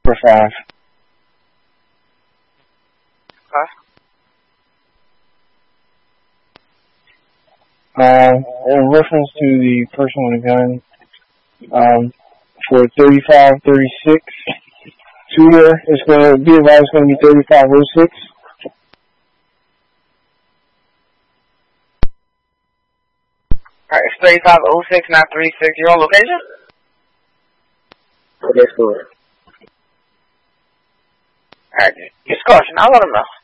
for 5. In reference to the person with a gun, for 3536, Tudor is going to be advised going to be 3506. Alright, it's 3506, not 36. Your own location? Okay, cool. Alright, just caution. I'll let him know.